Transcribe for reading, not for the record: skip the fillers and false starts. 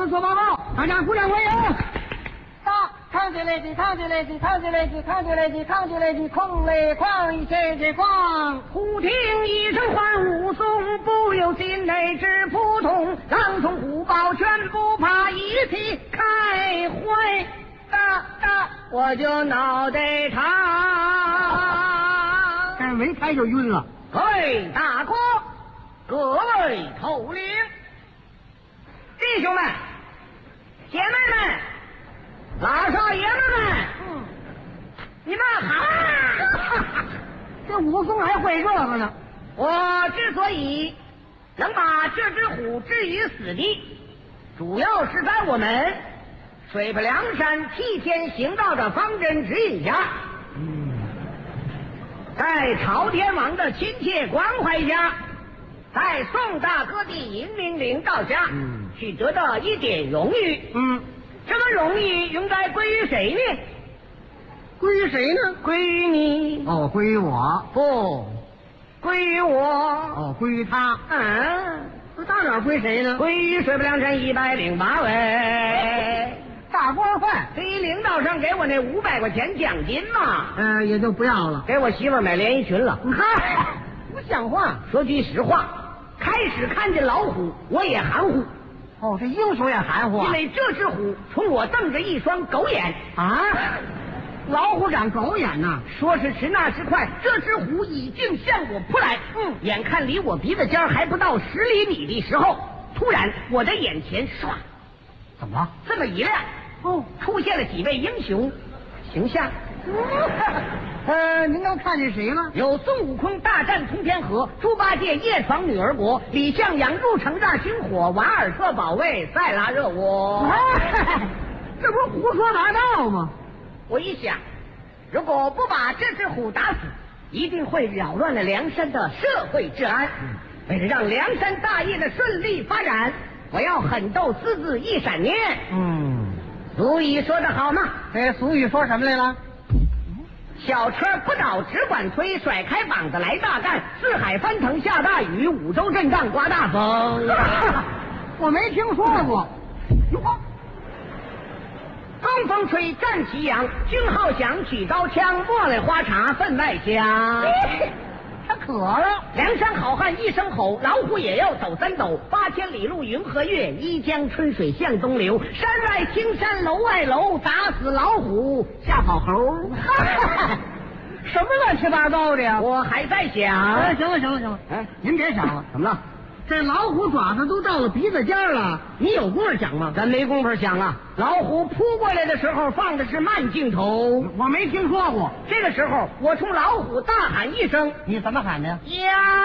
们做报告，大家鼓掌欢迎。 抗击雷击，抗击雷击，抗击雷击，抗击雷击，抗击雷击，空雷狂，一切皆狂。 忽听一声唤武松，不由心内直扑通。狼虫虎豹全不怕，一起开会。 我就脑袋长。 但是没开就晕了。 各位大哥，各位头领，弟兄们、姐妹们。老少爷们们，你们好！ 这武松还会这个呢。 我之所以能把这只虎置于死地，主要是在我们水泊梁山替天行道的方针指引下，在朝天王的亲切关怀下，在宋大哥的英明领导下，取得的一点荣誉。这个荣誉应该归于谁呢？ 归于谁呢？ 归于你。 哦，归于我。 不，归于我。 哦，归于他。那大哪归谁呢？ 归于水泊梁山108位大官饭。 对于领导上给我那500块钱奖金嘛， 也就不要了。 给我媳妇买连衣裙了。 嗨，不像话。 说句实话，开始看见老虎，我也含糊。 哦，这英雄也含糊。 因为这只虎冲我瞪着一双狗眼啊！老虎长狗眼呐！ 说时迟，那时快，这只虎已经向我扑来。眼看离我鼻子尖还不到10厘米的时候，突然我的眼前唰， 怎么了？ 这么一亮，出现了几位英雄形象。 您都看见谁了？ 有孙悟空大战通天河，猪八戒夜闯女儿国，李向阳入城大兴火，瓦尔特保卫塞拉热窝。 这不是胡说八道吗？ 我一想，如果不把这只虎打死，一定会扰乱了梁山的社会治安。为了让梁山大业的顺利发展，我要狠斗4字一闪念。俗语说得好嘛？ 俗语说什么来了？ 小车不倒只管推，甩开膀子来大干，四海翻腾下大雨，五洲震荡刮大风。 我没听说过。 东风吹，战旗扬，军号响，举高枪，茉莉花茶分外香。 他渴了。 梁山好汉一声吼，老虎也要走3斗，8000里路云和月，一江春水向东流。山外青山楼外楼，打死老虎吓跑猴。 什么乱七八糟的呀？ 我还在想。 行了，您别想了。 怎么了？ 这老虎爪子都到了鼻子尖了，你有功夫想吗？ 咱没工夫想啊！老虎扑过来的时候放的是慢镜头， 我没听说过。 这个时候我冲老虎大喊一声：“ 你怎么喊的呀？” 呀！